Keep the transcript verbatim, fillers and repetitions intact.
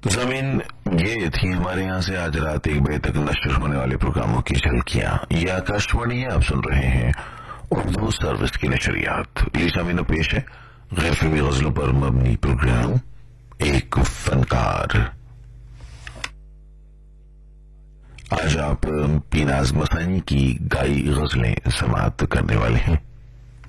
जमीन ये थी हमारे यहाँ से आज रात एक बजे तक नश्र होने वाले प्रोग्रामों की झलकियां। ये आकाशवाणी है, आप सुन रहे हैं उर्दू सर्विस की नशरियात। लीसा मीनो पेश है गैर फिल्मी गजलों पर मबनी प्रोग्राम एक फनकार। आज आप पीनाज मसानी की गाई गजलें समाप्त करने वाले हैं।